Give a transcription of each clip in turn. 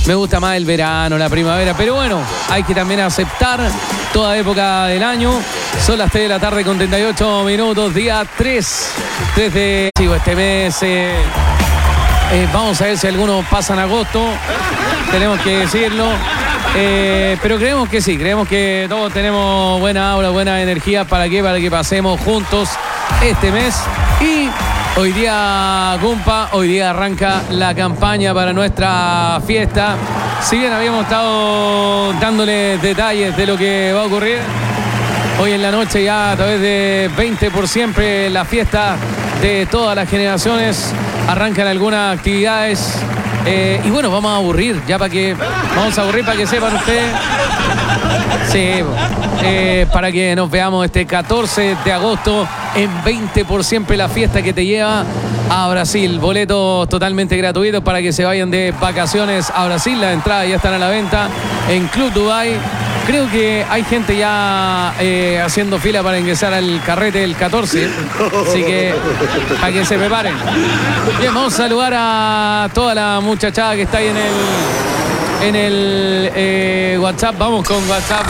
Me gusta más el verano, la primavera, pero bueno, hay que también aceptar toda época del año. Son las 3 de la tarde con 38 minutos, día 3 de este mes. Vamos a ver si algunos pasan agosto, tenemos que decirlo. Pero creemos que sí, creemos que todos tenemos buena aura, buena energía. ¿Para qué? Para que pasemos juntos este mes. Y hoy día, compa, hoy día arranca la campaña para nuestra fiesta. Si bien habíamos estado dándoles detalles de lo que va a ocurrir, hoy en la noche ya a través de 20 por siempre, la fiesta de todas las generaciones. Arrancan algunas actividades. Y bueno, vamos a aburrir, vamos a aburrir para que sepan ustedes. Sí, para que nos veamos este 14 de agosto en 20 por siempre, la fiesta que te lleva a Brasil. Boletos totalmente gratuitos para que se vayan de vacaciones a Brasil. Las entradas ya están a la venta en Club Dubai. Creo que hay gente ya haciendo fila para ingresar al carrete del 14. Así que para que se preparen. Bien, vamos a saludar a toda la muchachada que está ahí en el WhatsApp. Vamos con WhatsApp.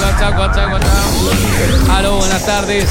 Aló, buenas tardes.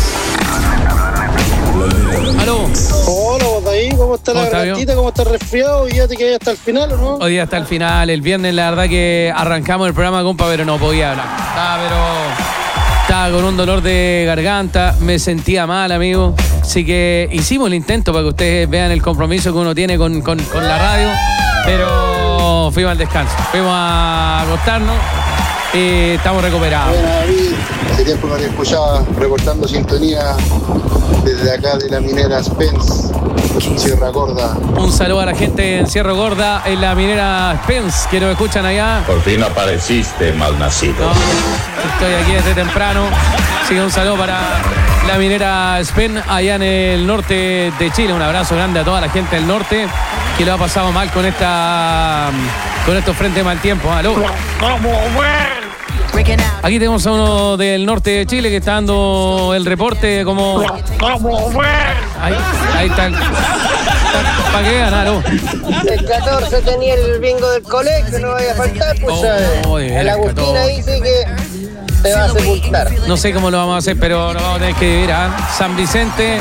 Aló. Hola, vos de ahí, ¿cómo está la gargantita? ¿Cómo está el resfriado? ¿Y ya te quedé hasta el final o no? Hoy día hasta el final. El viernes la verdad que arrancamos el programa, compa, pero no podía hablar. Estaba con un dolor de garganta, me sentía mal, amigo. Así que hicimos el intento para que ustedes vean el compromiso que uno tiene con la radio. Pero fuimos al descanso, fuimos a acostarnos y estamos recuperados. Bueno, David, hace tiempo no te escuchaba reportando sintonía desde acá de la minera Spence, Sierra Gorda. Un saludo a la gente en Sierra Gorda, en la minera Spence, que nos escuchan allá. Por fin apareciste, malnacido. No, estoy aquí desde temprano. Así que un saludo para la minera Spence, allá en el norte de Chile. Un abrazo grande a toda la gente del norte que lo ha pasado mal con estos frentes de mal tiempo. Aló. Aquí tenemos a uno del norte de Chile que está dando el reporte como... Ahí está. ¿Para qué ganarlo? El 14 tenía el bingo del colegio, no vaya a faltar, pues el Agustín ahí dice que te va a sepultar. No sé cómo lo vamos a hacer, pero nos vamos a tener que vivir, ¿eh? San Vicente,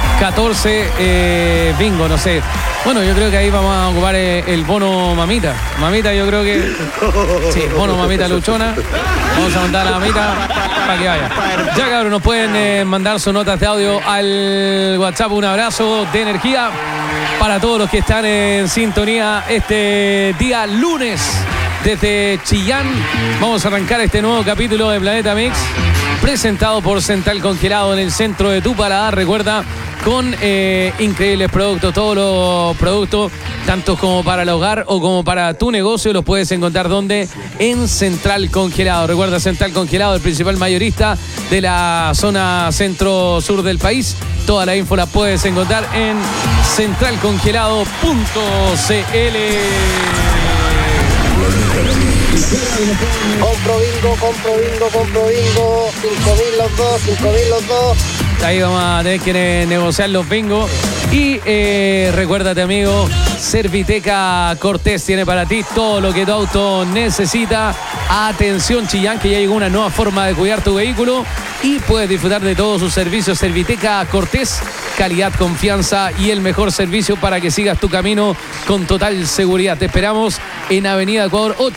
14, bingo, no sé. Bueno, yo creo que ahí vamos a ocupar el bono mamita. Mamita, yo creo que... Sí, bono mamita luchona. Vamos a mandar a la mamita para que vaya. Ya, cabrón, nos pueden mandar sus notas de audio al WhatsApp. Un abrazo de energía para todos los que están en sintonía este día lunes desde Chillán. Vamos a arrancar este nuevo capítulo de Planeta Mix, presentado por Central Congelado en el centro de tu paladar. Recuerda, con increíbles productos, todos los productos, tanto como para el hogar o como para tu negocio, los puedes encontrar ¿dónde? En Central Congelado. Recuerda, Central Congelado, el principal mayorista de la zona centro-sur del país. Toda la info la puedes encontrar en centralcongelado.cl. Compro bingo. 5.000 los dos. Ahí vamos a tener que negociar los bingos. Y recuérdate, amigo, Serviteca Cortés tiene para ti todo lo que tu auto necesita. Atención, Chillán, que ya llegó una nueva forma de cuidar tu vehículo y puedes disfrutar de todos sus servicios. Serviteca Cortés, calidad, confianza y el mejor servicio para que sigas tu camino con total seguridad. Te esperamos en Avenida Ecuador 8.